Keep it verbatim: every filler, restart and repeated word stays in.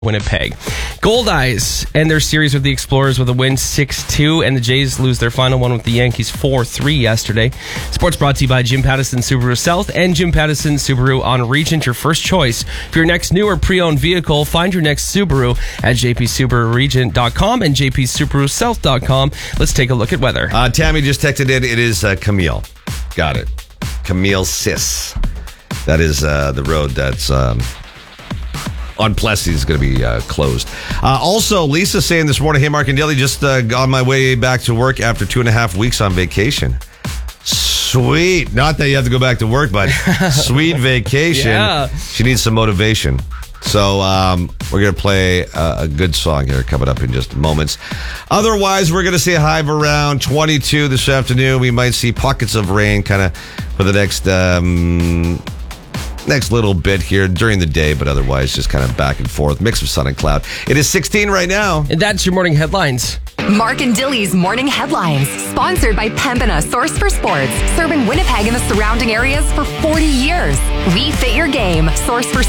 Winnipeg. Gold Eyes end their series with the Explorers with a win six two, and the Jays lose their final one with the Yankees four three yesterday. Sports brought to you by Jim Pattison Subaru South and Jim Pattison Subaru on Regent, your first choice. For your next new or pre-owned vehicle, find your next Subaru at j p subaru regent dot com and j p subaru south dot com. Let's take a look at weather. Uh, Tammy just texted in. It is uh, Camille. Got it. Camille Sis. That is uh, the road that's... Um, on Plessis is going to be uh, closed. Uh, also, Lisa saying this morning, hey, Mark and Dilly, just uh, on my way back to work after two and a half weeks on vacation. Sweet. Not that you have to go back to work, but sweet vacation. Yeah. She needs some motivation. So um, we're going to play a, a good song here coming up in just moments. Otherwise, we're going to see a high of around twenty-two this afternoon. We might see pockets of rain kind of for the next... Um, Next little bit here during the day, but otherwise just kind of back and forth. Mix of sun and cloud. It is sixteen right now. And that's your morning headlines. Mark and Dilly's Morning Headlines, sponsored by Pembina Source for Sports, serving Winnipeg and the surrounding areas for forty years. We fit your game. Source for